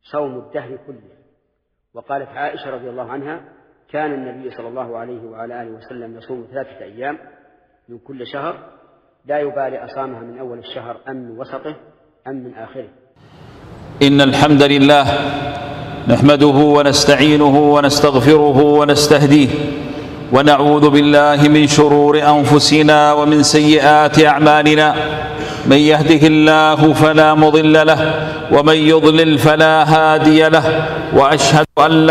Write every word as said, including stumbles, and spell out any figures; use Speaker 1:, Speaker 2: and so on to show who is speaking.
Speaker 1: صوم الدهر كله. وقالت عائشة رضي الله عنها: كان النبي صلى الله عليه وعلى آله وسلم يصوم ثلاثة أيام من كل شهر لا يبالي أصامها من أول الشهر أم من وسطه أم من آخره.
Speaker 2: إن الحمد لله نحمده ونستعينه ونستغفره ونستهديه، ونعوذ بالله من شرور أنفسنا ومن سيئات أعمالنا. من يهده الله فلا مضل له، ومن يضلل فلا هادي له، وأشهد أن لا